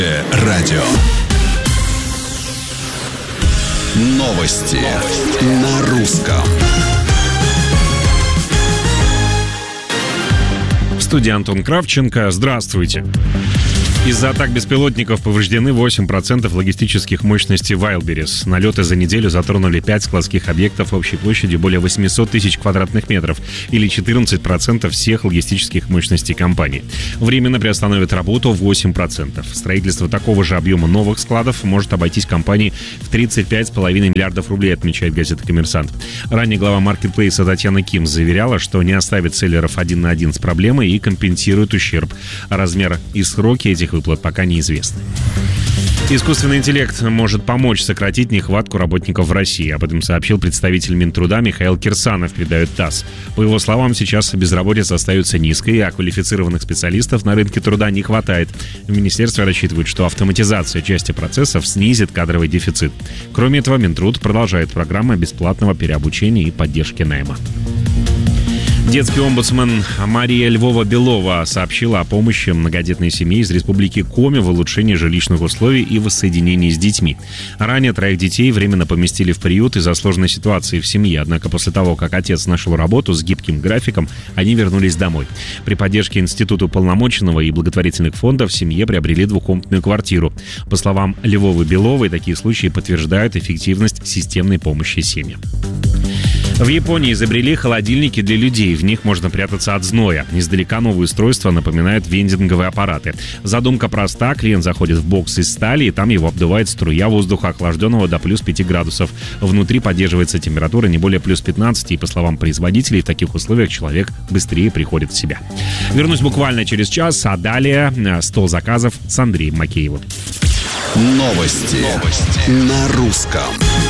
Радио. Новости на русском. В студии Антон Кравченко. Здравствуйте. Из-за атак беспилотников повреждены 8% логистических мощностей Wildberries. Налеты за неделю затронули 5 складских объектов общей площадью более 800 тысяч квадратных метров, или 14% всех логистических мощностей компании. Временно приостановят работу 8%. Строительство такого же объема новых складов может обойтись компании в 35,5 миллиардов рублей, отмечает газета «Коммерсант». Ранее глава маркетплейса Татьяна Ким заверяла, что не оставит селлеров один на один с проблемой и компенсирует ущерб. Размер и сроки этих выплат пока неизвестны. Искусственный интеллект может помочь сократить нехватку работников в России. Об этом сообщил представитель Минтруда Михаил Кирсанов, передает ТАСС. По его словам, сейчас безработица остается низкой, а квалифицированных специалистов на рынке труда не хватает. В министерстве рассчитывают, что автоматизация части процессов снизит кадровый дефицит. Кроме этого, Минтруд продолжает программы бесплатного переобучения и поддержки найма. Детский омбудсмен Мария Львова-Белова сообщила о помощи многодетной семье из Республики Коми в улучшении жилищных условий и воссоединении с детьми. Ранее 3 детей временно поместили в приют из-за сложной ситуации в семье. Однако после того, как отец нашел работу с гибким графиком, они вернулись домой. При поддержке Института уполномоченного и благотворительных фондов в семье приобрели двухкомнатную квартиру. По словам Львовы-Беловой, такие случаи подтверждают эффективность системной помощи семьям. В Японии изобрели холодильники для людей. В них можно прятаться от зноя. Издалека новые устройства напоминают вендинговые аппараты. Задумка проста. Клиент заходит в бокс из стали, и там его обдувает струя воздуха, охлажденного до плюс 5 градусов. Внутри поддерживается температура не более плюс 15, и, по словам производителей, в таких условиях человек быстрее приходит в себя. Вернусь буквально через час, а далее 100 заказов с Андреем Макеевым. Новости на русском.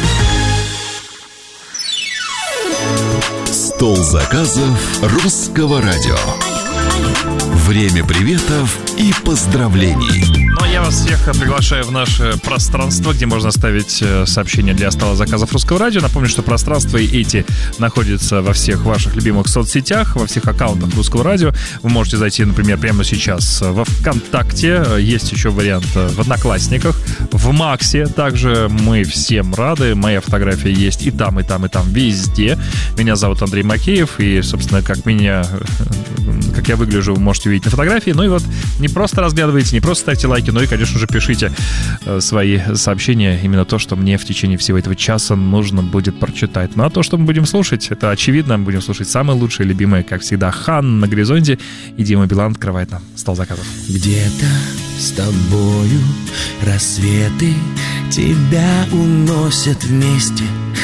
Стол заказов русского радио. Время приветов и поздравлений. Ну, я вас всех приглашаю в наше пространство, где можно оставить сообщения для стола заказов русского радио. Напомню, что пространства эти находятся во всех ваших любимых соцсетях, во всех аккаунтах русского радио. Вы можете зайти, например, прямо сейчас во ВКонтакте. Есть еще вариант в Одноклассниках, в Максе. Также мы всем рады. Моя фотография есть и там, и там, и там, везде. Меня зовут Андрей Макеев. И, собственно, как я выгляжу, вы можете увидеть на фотографии. Ну и вот не просто разглядывайте, не просто ставьте лайки, но и, конечно же, пишите свои сообщения. Именно то, что мне в течение всего этого часа нужно будет прочитать. Ну а то, что мы будем слушать, это очевидно. Мы будем слушать самые лучшие, любимые, как всегда, Хан на горизонте. И Дима Билан открывает нам стол заказов. Где-то с тобою рассветы тебя уносят вместе.